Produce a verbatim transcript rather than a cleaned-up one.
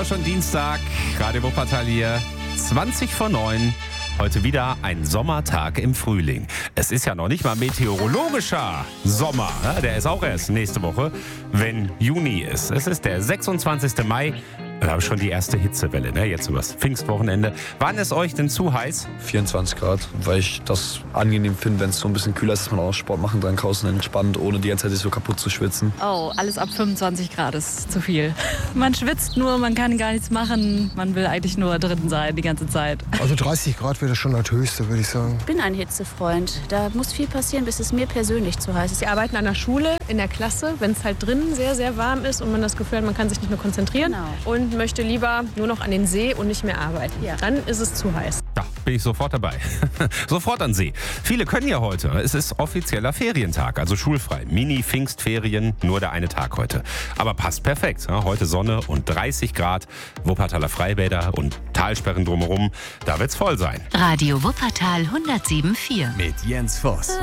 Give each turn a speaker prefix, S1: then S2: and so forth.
S1: Schon Dienstag, Radio Wuppertal hier, zwanzig vor neun. Heute wieder ein Sommertag im Frühling. Es ist ja noch nicht mal meteorologischer Sommer. Ne? Der ist auch erst nächste Woche, wenn Juni ist. Es ist der sechsundzwanzigste Mai. Wir haben schon die erste Hitzewelle, ne? Jetzt übers Pfingstwochenende. Wann ist euch denn zu heiß?
S2: vierundzwanzig Grad, weil ich das angenehm finde, wenn es so ein bisschen kühler ist, dass man auch Sport machen kann, draußen entspannt, ohne die ganze Zeit sich so kaputt zu schwitzen.
S3: Oh, alles ab fünfundzwanzig Grad ist zu viel. Man schwitzt nur, man kann gar nichts machen. Man will eigentlich nur drin sein die ganze Zeit.
S4: Also dreißig Grad wäre schon das Höchste, würde ich sagen.
S5: Ich bin ein Hitzefreund. Da muss viel passieren, bis es mir persönlich zu heiß ist.
S6: Wir arbeiten an der Schule, in der Klasse, wenn es halt drinnen sehr, sehr warm ist und man das Gefühl hat, man kann sich nicht mehr konzentrieren.
S5: Genau.
S6: Und möchte lieber nur noch an den See und nicht mehr arbeiten.
S5: Ja.
S6: Dann ist es zu heiß.
S1: Ja, bin ich sofort dabei. Sofort an See. Viele können ja heute. Es ist offizieller Ferientag, also schulfrei. Mini-Pfingstferien, nur der eine Tag heute. Aber passt perfekt. Ja, heute Sonne und dreißig Grad. Wuppertaler Freibäder und Talsperren drumherum. Da wird's voll sein.
S7: Radio Wuppertal hundertsieben Komma vier.
S8: Mit Jens Voss.